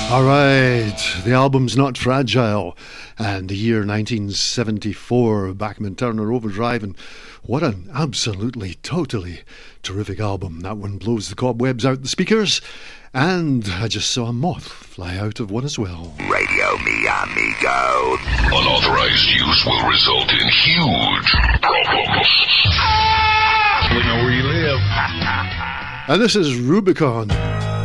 All right, the album's Not Fragile, and the year 1974, Bachman Turner Overdrive, and what an absolutely, totally terrific album. That one blows the cobwebs out the speakers, and I just saw a moth fly out of one as well. Radio Mi Amigo. Unauthorized use will result in huge problems. We know where you live. And this is Rubicon.